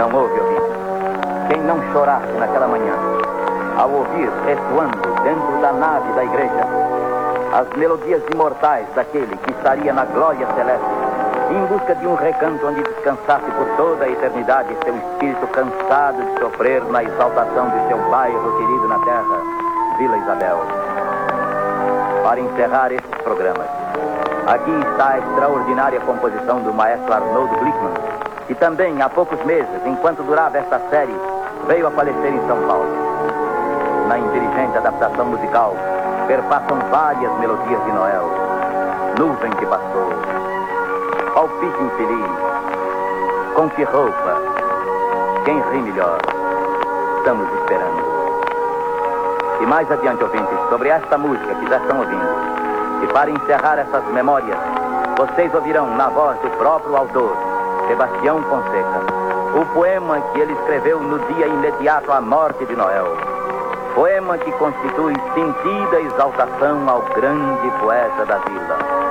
Não houve ouvido. Quem não chorasse naquela manhã, ao ouvir ressoando dentro da nave da igreja as melodias imortais daquele que estaria na glória celeste, em busca de um recanto onde descansasse por toda a eternidade seu espírito cansado de sofrer na exaltação de seu bairro querido na terra, Vila Isabel. Para encerrar estes programas, aqui está a extraordinária composição do maestro Arnoldo Glickman, que também, há poucos meses, enquanto durava esta série, veio a falecer em São Paulo. Na inteligente adaptação musical, perpassam várias melodias de Noel. Nuvem que passou, palpite infeliz, com que roupa, quem ri melhor, estamos esperando. E mais adiante, ouvintes, sobre esta música que já estão ouvindo, e para encerrar essas memórias, vocês ouvirão na voz do próprio autor, Sebastião Fonseca, o poema que ele escreveu no dia imediato à morte de Noel. Poema que constitui sentida exaltação ao grande poeta da vila.